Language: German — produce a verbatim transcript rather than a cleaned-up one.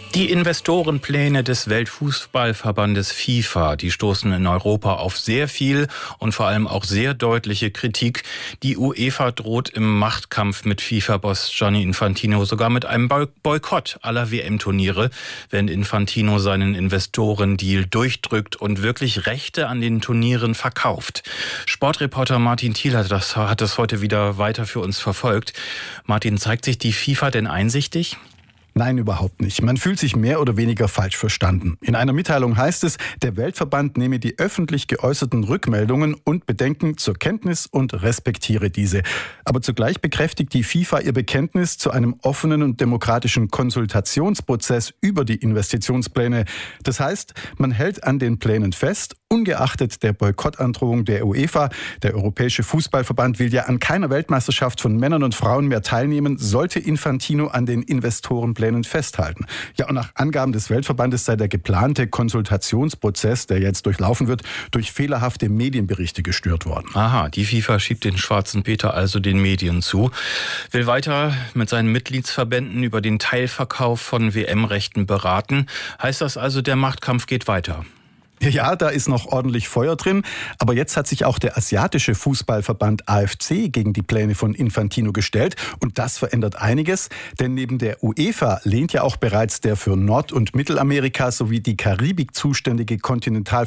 Die Investorenpläne des Weltfußballverbandes FIFA, die stoßen in Europa auf sehr viel und vor allem auch sehr deutliche Kritik. Die UEFA droht im Machtkampf mit FIFA-Boss Gianni Infantino sogar mit einem Boykott aller W M-Turniere, wenn Infantino seinen Investorendeal durchdrückt und wirklich Rechte an den Turnieren verkauft. Sportreporter Martin Thiel hat das, hat das heute wieder weiter für uns verfolgt. Martin, zeigt sich die FIFA denn einsichtig? Nein, überhaupt nicht. Man fühlt sich mehr oder weniger falsch verstanden. In einer Mitteilung heißt es, der Weltverband nehme die öffentlich geäußerten Rückmeldungen und Bedenken zur Kenntnis und respektiere diese. Aber zugleich bekräftigt die FIFA ihr Bekenntnis zu einem offenen und demokratischen Konsultationsprozess über die Investitionspläne. Das heißt, man hält an den Plänen fest, ungeachtet der Boykottandrohung der UEFA. Der Europäische Fußballverband will ja an keiner Weltmeisterschaft von Männern und Frauen mehr teilnehmen, sollte Infantino an den Investorenplänen festhalten. Ja, und nach Angaben des Weltverbandes sei der geplante Konsultationsprozess, der jetzt durchlaufen wird, durch fehlerhafte Medienberichte gestört worden. Aha, die FIFA schiebt den schwarzen Peter also den Medien zu, will weiter mit seinen Mitgliedsverbänden über den Teilverkauf von W M-Rechten beraten. Heißt das also, der Machtkampf geht weiter? Ja, da ist noch ordentlich Feuer drin. Aber jetzt hat sich auch der asiatische Fußballverband A F C gegen die Pläne von Infantino gestellt. Und das verändert einiges. Denn neben der UEFA lehnt ja auch bereits der für Nord- und Mittelamerika sowie die Karibik zuständige Kontinentalverband